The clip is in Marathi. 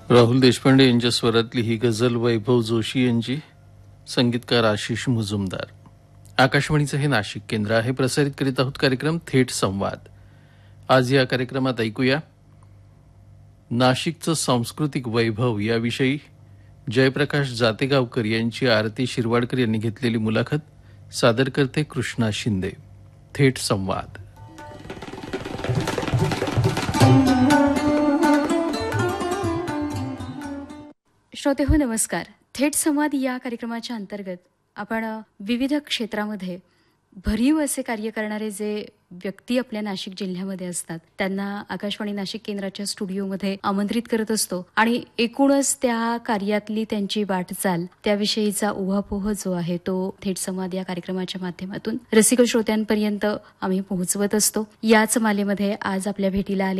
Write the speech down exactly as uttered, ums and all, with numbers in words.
राहुल देशपांडे यांच्या स्वरातली ही गझल वैभव जोशी यांची, संगीतकार आशिष मुजुमदार. आकाशवाणीचं हे नाशिक केंद्र आहे. प्रसारित करीत आहोत कार्यक्रम थेट संवाद. आज या कार्यक्रमात ऐकूया नाशिकचं सांस्कृतिक वैभव याविषयी जयप्रकाश जातेगावकर यांची आरती शिरवाडकर यांनी घेतलेली मुलाखत. सादर करते कृष्णा शिंदे. थेट संवाद. श्रोते हो, नमस्कार. थेट संवाद या कार्यक्रमाच्या अंतर्गत आपण विविध क्षेत्रामध्ये भरीव असे कार्य करणारे जे व्यक्ती आपल्या नाशिक जिल्ह्यामध्ये असतात त्यांना आकाशवाणी नाशिक केंद्राच्या स्टुडिओमध्ये आमंत्रित करत असतो आणि एकूणच त्या कार्यातली त्यांची वाटचाल, त्याविषयीचा उहापोह जो आहे तो थेट संवाद या कार्यक्रमाच्या माध्यमातून रसिक श्रोत्यांपर्यंत आम्ही पोहोचवत असतो. याच मालेमध्ये आज आपल्या भेटीला आले